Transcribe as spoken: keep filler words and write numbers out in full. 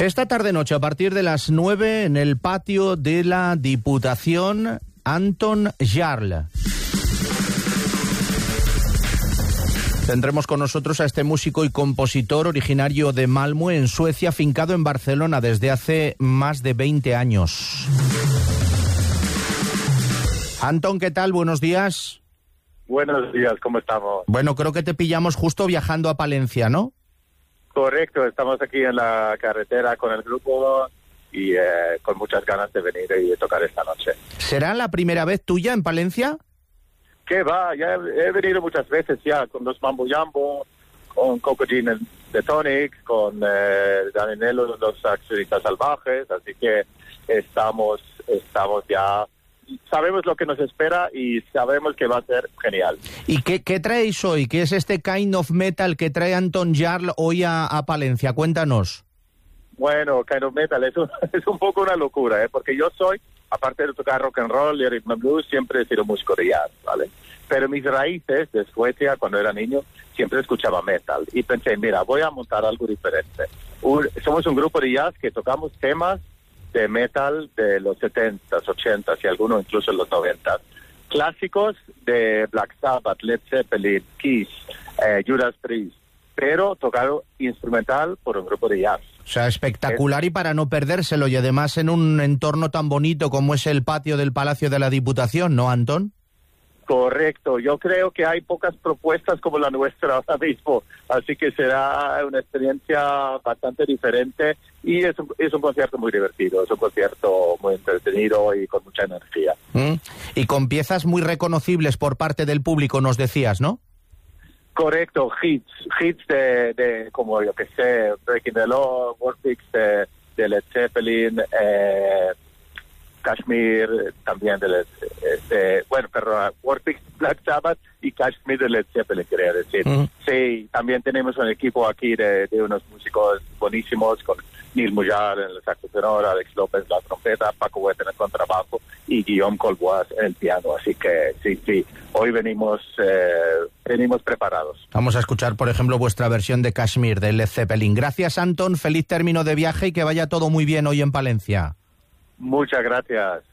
Esta tarde-noche, a partir de las nueve, en el patio de la Diputación, Anton Jarl. Tendremos con nosotros a este músico y compositor originario de Malmö, en Suecia, afincado en Barcelona desde hace más de veinte años. Anton, ¿qué tal? Buenos días. Buenos días, ¿cómo estamos? Bueno, creo que te pillamos justo viajando a Palencia, ¿no? Correcto, estamos aquí en la carretera con el grupo y eh, con muchas ganas de venir y de tocar esta noche. ¿Será la primera vez tuya en Palencia? ¿Qué va? Ya he, he venido muchas veces ya, con los Mambo Jambo, con Coco Jean de Tonics, con eh, Danielo, los Accionistas Salvajes, así que estamos, estamos ya... Sabemos lo que nos espera y sabemos que va a ser genial. ¿Y qué, qué traéis hoy? ¿Qué es este kind of metal que trae Anton Jarl hoy a, a Palencia? Cuéntanos. Bueno, kind of metal es un, es un poco una locura, ¿eh? Porque yo soy, aparte de tocar rock and roll y rhythm and blues, siempre he sido músico de jazz, ¿vale? Pero mis raíces de Suecia, cuando era niño, siempre escuchaba metal. Y pensé, mira, voy a montar algo diferente. Un, somos un grupo de jazz que tocamos temas de metal de los setentas, ochentas y algunos incluso los noventas. Clásicos de Black Sabbath, Led Zeppelin, Kiss, eh, Judas Priest, pero tocado instrumental por un grupo de jazz. O sea, espectacular es... y para no perdérselo, y además en un entorno tan bonito como es el patio del Palacio de la Diputación, ¿no, Anton? Correcto, yo creo que hay pocas propuestas como la nuestra ahora mismo, así que será una experiencia bastante diferente y es un, es un concierto muy divertido, es un concierto muy entretenido y con mucha energía. Mm. Y con piezas muy reconocibles por parte del público, nos decías, ¿no? Correcto, hits, hits de, de como yo que sé, Breaking the Law, Warpix de, de Led Zeppelin, eh, Kashmir también de Led, este, bueno, perdón, Warpix, Black Sabbath y Kashmir de Led Zeppelin, quería decir. Uh-huh. Sí, también tenemos un equipo aquí de, de unos músicos buenísimos con Neil Mullar en el saxo tenor, Alex López la trompeta, Paco Huete en el contrabajo y Guillaume Colbois en el piano, así que sí, sí, hoy venimos eh, venimos preparados. Vamos a escuchar, por ejemplo, vuestra versión de Kashmir de Led Zeppelin. Gracias, Anton, feliz término de viaje y que vaya todo muy bien hoy en Palencia. Muchas gracias.